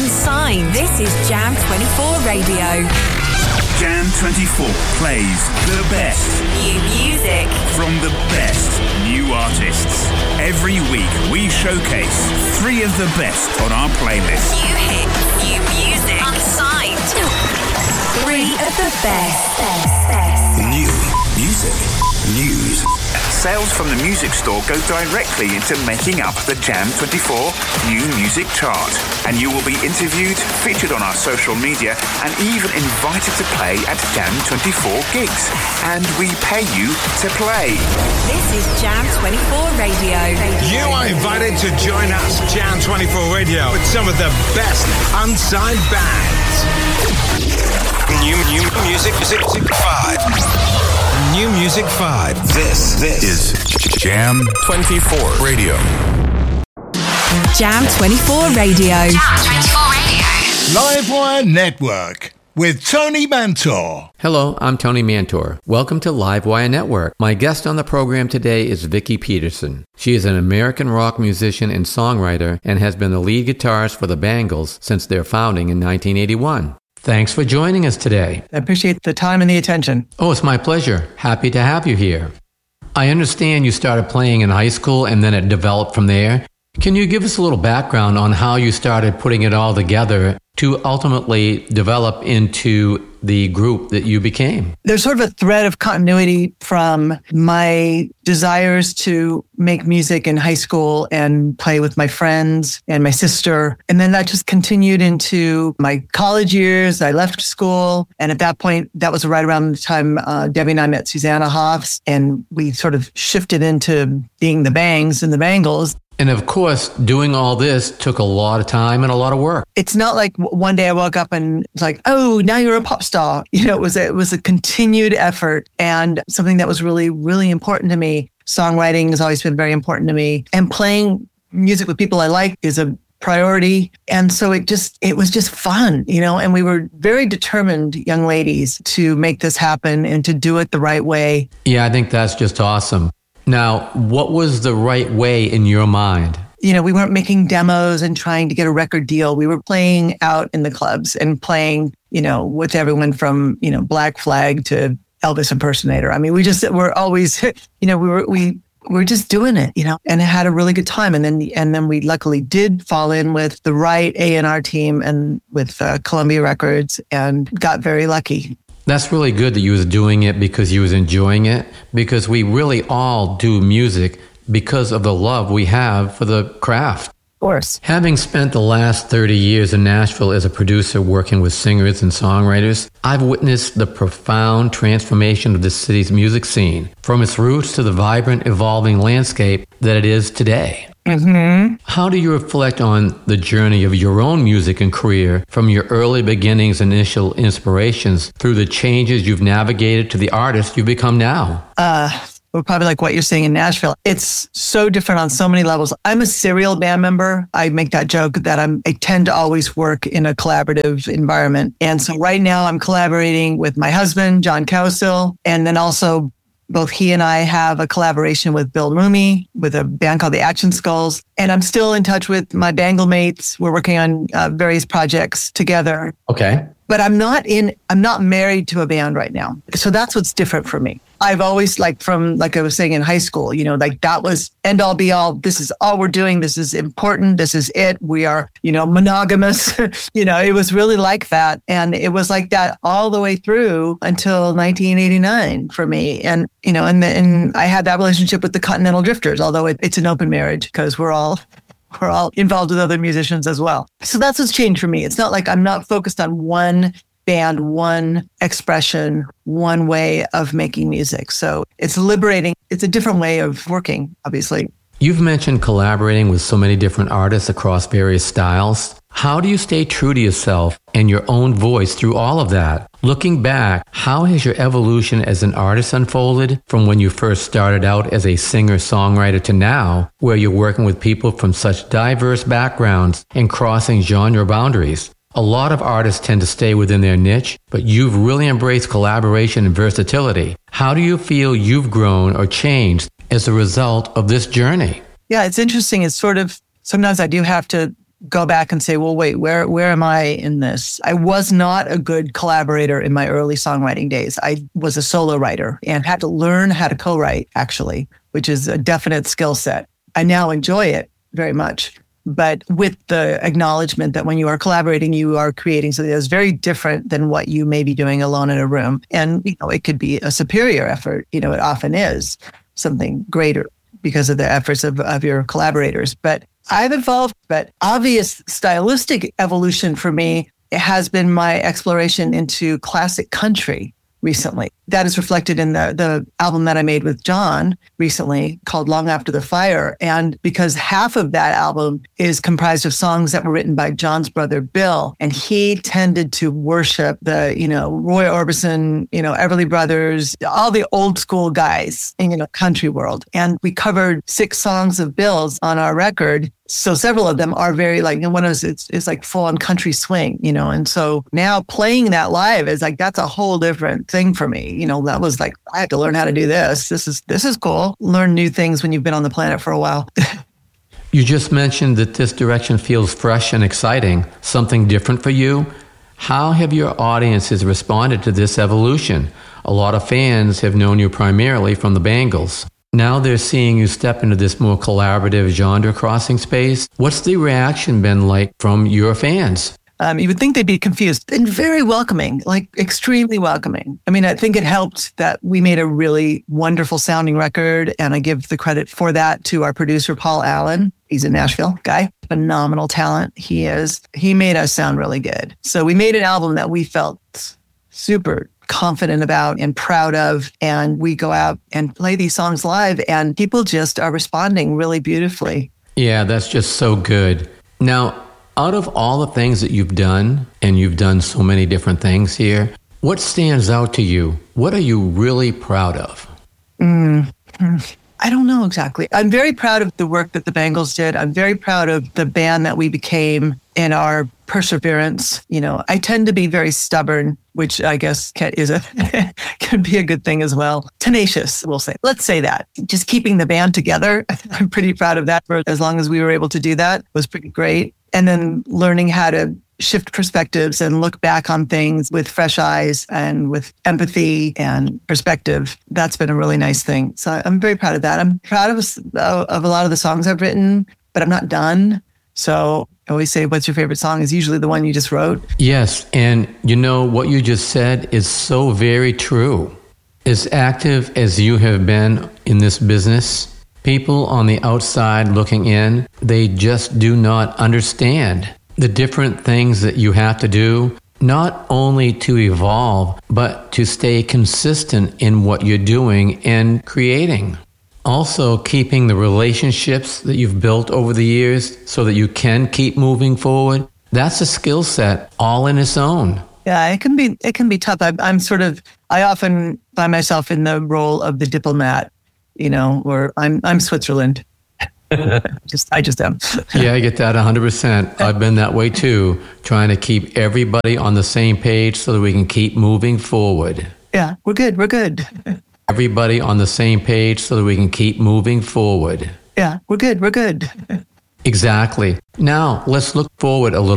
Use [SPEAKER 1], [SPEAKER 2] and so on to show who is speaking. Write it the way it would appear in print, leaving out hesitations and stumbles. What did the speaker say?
[SPEAKER 1] Unsigned. This is Jam 24 Radio.
[SPEAKER 2] Jam 24 plays the best
[SPEAKER 1] New music
[SPEAKER 2] from the best new artists. Every week we showcase 3 of the best on our playlist.
[SPEAKER 1] New hits, new music. Unsigned. 3 of the best.
[SPEAKER 2] New music. News. Sales from the music store go directly into making up the Jam 24 New Music Chart. And you will be interviewed, featured on our social media, and even invited to play at Jam 24 gigs. And we pay you to play.
[SPEAKER 1] This is Jam 24 Radio.
[SPEAKER 3] You are invited to join us, Jam 24 Radio, with some of the best unsigned bands. New Music 5. New Music 5. This
[SPEAKER 2] is Jam 24 Radio.
[SPEAKER 1] Jam 24 Radio.
[SPEAKER 4] Jam 24 Radio.
[SPEAKER 3] Livewire Network with Tony Mantor.
[SPEAKER 5] Hello, I'm Tony Mantor. Welcome to Livewire Network. My guest on the program today is Vicki Peterson. She is an American rock musician and songwriter and has been the lead guitarist for the Bangles since their founding in 1981. Thanks for joining us today.
[SPEAKER 6] I appreciate the time and the attention.
[SPEAKER 5] Oh, it's my pleasure. Happy to have you here. I understand you started playing in high school and then it developed from there. Can you give us a little background on how you started putting it all together to ultimately develop into the group that you became?
[SPEAKER 6] There's sort of a thread of continuity from my desires to make music in high school and play with my friends and my sister. And then that just continued into my college years. I left school. And at that point, that was right around the time Debbie and I met Susanna Hoffs. And we sort of shifted into being the Bangs and the Bangles.
[SPEAKER 5] And of course, doing all this took a lot of time and a lot of work.
[SPEAKER 6] It's not like one day I woke up and it's like, oh, now you're a pop star. You know, it was a continued effort and something that was really, really important to me. Songwriting has always been very important to me. And playing music with people I like is a priority. And so it was just fun, you know, and we were very determined young ladies to make this happen and to do it the right way.
[SPEAKER 5] Yeah, I think that's just awesome. Now, what was the right way in your mind?
[SPEAKER 6] You know, we weren't making demos and trying to get a record deal. We were playing out in the clubs and playing, you know, with everyone from, you know, Black Flag to Elvis impersonator. I mean, we're always, you know, we were just doing it, you know, and had a really good time. And then we luckily did fall in with the right A&R team and with Columbia Records and got very lucky.
[SPEAKER 5] That's really good that you was doing it because you was enjoying it, because we really all do music because of the love we have for the craft.
[SPEAKER 6] Of course.
[SPEAKER 5] Having spent the last 30 years in Nashville as a producer working with singers and songwriters, I've witnessed the profound transformation of the city's music scene, from its roots to the vibrant, evolving landscape that it is today.
[SPEAKER 6] Mm-hmm.
[SPEAKER 5] How do you reflect on the journey of your own music and career from your early beginnings, initial inspirations, through the changes you've navigated to the artist you've become now?
[SPEAKER 6] Well, probably like what you're seeing in Nashville. It's so different on so many levels. I'm a serial band member. I make that joke that I tend to always work in a collaborative environment. And so right now I'm collaborating with my husband, John Cowsill, and then also both he and I have a collaboration with Bill Rumi with a band called the Action Skulls. And I'm still in touch with my Bangle mates. We're working on various projects together.
[SPEAKER 5] Okay.
[SPEAKER 6] But I'm not married to a band right now. So that's what's different for me. I've always like I was saying in high school, you know, like that was end all be all. This is all we're doing. This is important. This is it. We are, you know, monogamous. You know, it was really like that. And it was like that all the way through until 1989 for me. And, you know, and I had that relationship with the Continental Drifters, although it's an open marriage because we're all involved with other musicians as well. So that's what's changed for me. It's not like I'm not focused on one band, one expression, one way of making music. So it's liberating. It's a different way of working, obviously.
[SPEAKER 5] You've mentioned collaborating with so many different artists across various styles. How do you stay true to yourself and your own voice through all of that? Looking back, how has your evolution as an artist unfolded from when you first started out as a singer-songwriter to now, where you're working with people from such diverse backgrounds and crossing genre boundaries? A lot of artists tend to stay within their niche, but you've really embraced collaboration and versatility. How do you feel you've grown or changed as a result of this journey?
[SPEAKER 6] Yeah, it's interesting. It's sort of, sometimes I do have to go back and say, well, wait, where am I in this? I was not a good collaborator in my early songwriting days. I was a solo writer and had to learn how to co-write, actually, which is a definite skill set. I now enjoy it very much, but with the acknowledgement that when you are collaborating, you are creating something that's very different than what you may be doing alone in a room. And, it could be a superior effort. It often is something greater because of the efforts of your collaborators. But I've evolved, but obvious stylistic evolution for me has been my exploration into classic country recently. That is reflected in the album that I made with John recently called Long After the Fire. And because half of that album is comprised of songs that were written by John's brother, Bill, and he tended to worship the, Roy Orbison, Everly Brothers, all the old school guys in, country world. And we covered 6 songs of Bill's on our record. So several of them are very one of it's like full on country swing, and so now playing that live is that's a whole different thing for me. That was I had to learn how to do this. This is cool. Learn new things when you've been on the planet for a while.
[SPEAKER 5] You just mentioned that this direction feels fresh and exciting, something different for you. How have your audiences responded to this evolution? A lot of fans have known you primarily from the Bangles. Now they're seeing you step into this more collaborative genre-crossing space. What's the reaction been like from your fans?
[SPEAKER 6] You would think they'd be confused and very welcoming, extremely welcoming. I mean, I think it helped that we made a really wonderful sounding record, and I give the credit for that to our producer, Paul Allen. He's a Nashville guy, phenomenal talent he is. He made us sound really good. So we made an album that we felt super confident about and proud of, and we go out and play these songs live, and people just are responding really beautifully.
[SPEAKER 5] Yeah, that's just so good. Now, out of all the things that you've done, and you've done so many different things here, what stands out to you? What are you really proud of?
[SPEAKER 6] I don't know exactly. I'm very proud of the work that the Bangles did. I'm very proud of the band that we became and our perseverance. I tend to be very stubborn, which I guess can be a good thing as well. Tenacious, we'll say. Let's say that. Just keeping the band together. I'm pretty proud of that. For as long as we were able to do that, was pretty great. And then learning how to shift perspectives and look back on things with fresh eyes and with empathy and perspective. That's been a really nice thing. So I'm very proud of that. I'm proud of a lot of the songs I've written, but I'm not done. So I always say, what's your favorite song is usually the one you just wrote.
[SPEAKER 5] Yes. And what you just said is so very true. As active as you have been in this business, people on the outside looking in, they just do not understand the different things that you have to do, not only to evolve, but to stay consistent in what you're doing and creating. Also, keeping the relationships that you've built over the years so that you can keep moving forward. That's a skill set all in its own.
[SPEAKER 6] Yeah, it can be tough. I often find myself in the role of the diplomat, where I'm Switzerland. I just am.
[SPEAKER 5] Yeah, I get that 100%. I've been that way too, trying to keep everybody on the same page so that we can keep moving forward.
[SPEAKER 6] Yeah, we're good.
[SPEAKER 5] Everybody on the same page so that we can keep moving forward.
[SPEAKER 6] Yeah, we're good.
[SPEAKER 5] Exactly. Now, let's look forward a little.